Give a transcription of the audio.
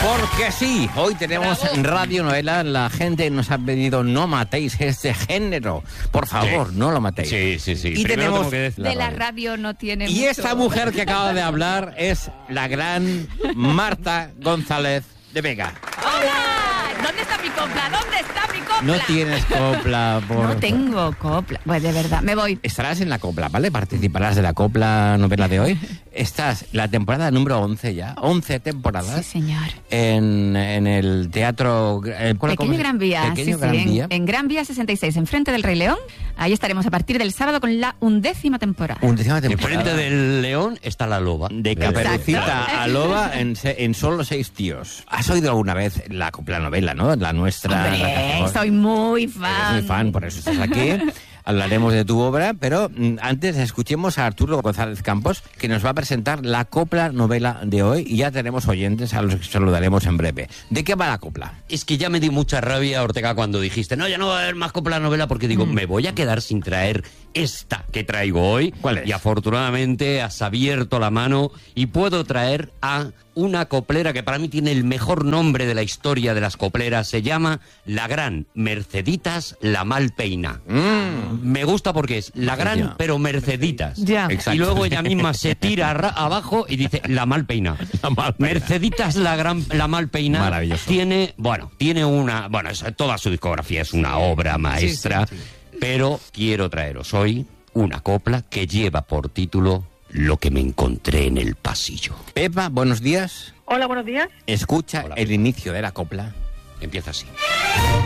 Porque sí, hoy tenemos radionovela. La gente nos ha pedido no matéis este género. Por favor, no lo matéis. Sí. Y tenemos de la radio no tiene Y mucho. esta mujer que acaba de hablar es la gran Marta González de Vega. ¡Hola! ¿Dónde está mi copla? ¿Dónde está mi copla? No tienes copla. No tengo copla. Pues de verdad, me voy. Estarás en la copla, ¿vale? Participarás de la copla novela de hoy. Estás la temporada número 11 ya. 11 temporadas. Sí, señor. En el teatro... Pequeño Gran Vía. Pequeño Sí, Gran Vía. En Gran Vía 66, enfrente del Rey León. Ahí estaremos a partir del sábado con la 11ª temporada. 11ª temporada. Enfrente del león está la loba. De Caperucita a Loba en solo 6 tíos. ¿Has oído alguna vez la copla novela, no? La nuestra. Hombre, soy muy fan. Eres muy fan, por eso estás aquí. Hablaremos de tu obra, pero antes escuchemos a Arturo González Campos, que nos va a presentar la copla novela de hoy, y ya tenemos oyentes a los que saludaremos en breve. ¿De qué va la copla? Es que ya me dio mucha rabia, Ortega, cuando dijiste, no, ya no va a haber más copla novela, porque digo, me voy a quedar sin traer esta que traigo hoy. ¿Cuál es? Y afortunadamente has abierto la mano y puedo traer a una coplera que para mí tiene el mejor nombre de la historia de las copleras. Se llama la gran Merceditas la Malpeina. Me gusta porque es la gran, pero Merceditas. Ya. Exacto. Y luego ella misma se tira abajo y dice la Malpeina. La Malpeina. Merceditas la Malpeina. Maravilloso. Tiene toda su discografía es una obra maestra, pero quiero traeros hoy una copla que lleva por título Lo que me encontré en el pasillo. Pepa, buenos días. Hola, buenos días. Escucha Hola. el inicio de la copla. Empieza así.